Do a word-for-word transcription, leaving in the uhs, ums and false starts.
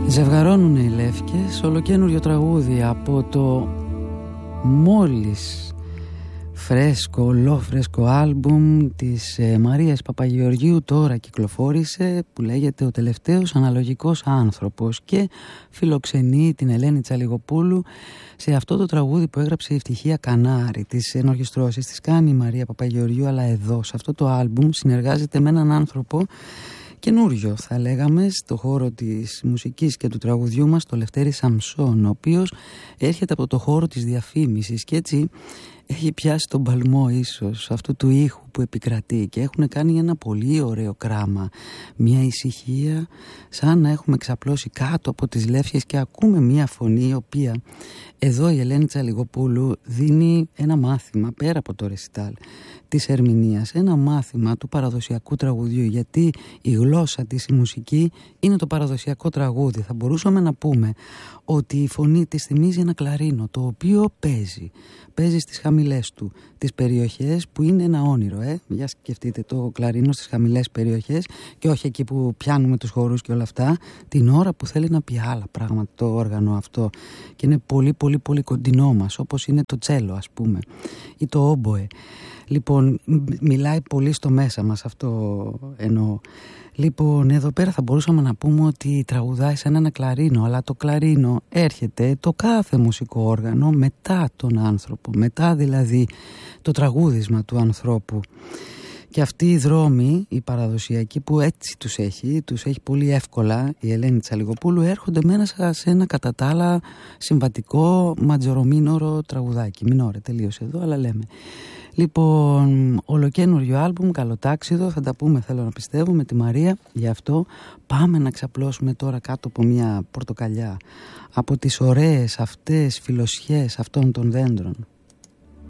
Ζευγαρώνουν οι Λεύκες, ολοκαίνουργιο τραγούδι από το μόλις φρέσκο, ολόφρεσκο άλμπουμ της ε, Μαρίας Παπαγεωργίου, τώρα κυκλοφόρησε, που λέγεται «Ο τελευταίος αναλογικός άνθρωπος» και φιλοξενεί την Ελένη Τσαλιγοπούλου σε αυτό το τραγούδι που έγραψε η Ευτυχία Κανάρη. Τις ενορχιστρώσεις τις κάνει η Μαρία Παπαγεωργίου, αλλά εδώ σε αυτό το άλμπουμ συνεργάζεται με έναν άνθρωπο καινούριο, θα λέγαμε, στο χώρο της μουσικής και του τραγουδιού μας, το Λευτέρη Σαμσόν, ο οποίος έρχεται από το χώρο της διαφήμισης και έτσι έχει πιάσει τον παλμό ίσως αυτού του ήχου που επικρατεί και έχουν κάνει ένα πολύ ωραίο κράμα, μια ησυχία, σαν να έχουμε ξαπλώσει κάτω από τις Λεύκες και ακούμε μια φωνή η οποία εδώ η Ελένη Τσαλιγοπούλου δίνει ένα μάθημα πέρα από το ρεσιτάλ της ερμηνείας, ένα μάθημα του παραδοσιακού τραγουδιού, γιατί η γλώσσα της, η μουσική είναι το παραδοσιακό τραγούδι. Θα μπορούσαμε να πούμε ότι η φωνή της θυμίζει ένα κλαρίνο, το οποίο παίζει παίζει στις χαμηλές του τις περιοχές που είναι ένα όνειρο, ε? Για σκεφτείτε το κλαρίνο στις χαμηλές περιοχές και όχι εκεί που πιάνουμε τους χορούς και όλα αυτά, την ώρα που θέλει να πει άλλα πράγματα το όργανο αυτό και είναι πολύ πολύ πολύ κοντινό μας, όπως είναι το τσέλο ας πούμε ή το όμποε. Λοιπόν, μιλάει πολύ στο μέσα μας, αυτό εννοώ. Λοιπόν, εδώ πέρα θα μπορούσαμε να πούμε ότι τραγουδάει σαν ένα κλαρίνο, αλλά το κλαρίνο έρχεται το κάθε μουσικό όργανο μετά τον άνθρωπο, μετά δηλαδή το τραγούδισμα του ανθρώπου. Και αυτοί οι δρόμοι, οι παραδοσιακοί που έτσι τους έχει, τους έχει πολύ εύκολα η Ελένη Τσαλιγοπούλου, έρχονται μέσα σε ένα κατά τα άλλα συμβατικό ματζορομίνορο τραγουδάκι. Μινόρε τελείωσε εδώ, αλλά λέμε. Λοιπόν, ολοκαίνουργιο άλμπουμ, καλοτάξιδο, θα τα πούμε θέλω να πιστεύω με τη Μαρία. Γι' αυτό πάμε να ξαπλώσουμε τώρα κάτω από μια πορτοκαλιά, από τις ωραίες αυτές φιλοσιές αυτών των δέντρων.